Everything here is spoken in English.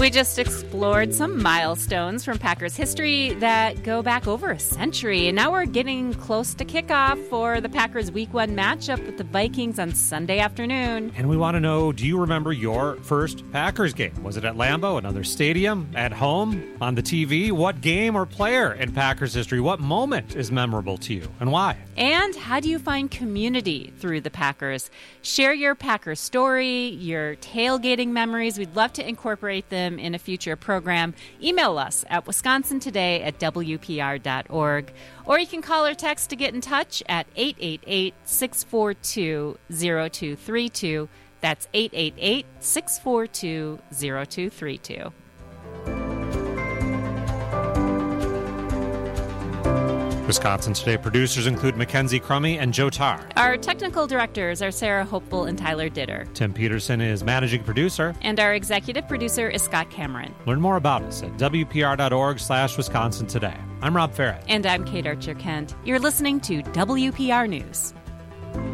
We just explored some milestones from Packers history that go back over a century. And now we're getting close to kickoff for the Packers Week 1 matchup with the Vikings on Sunday afternoon. And we want to know, do you remember your first Packers game? Was it at Lambeau, another stadium, at home, on the TV? What game or player in Packers history, what moment is memorable to you and why? And how do you find community through the Packers? Share your Packers story, your tailgating memories. We'd love to incorporate them in a future program. Email us at wisconsintoday@wpr.org, or you can call or text to get in touch at 888-642-0232. That's 888-642-0232. Wisconsin Today producers include Mackenzie Crummy and Joe Tarr. Our technical directors are Sarah Hopeful and Tyler Ditter. Tim Peterson is managing producer. And our executive producer is Scott Cameron. Learn more about us at wpr.org/Wisconsin Today. I'm Rob Farrett. And I'm Kate Archer-Kent. You're listening to WPR News.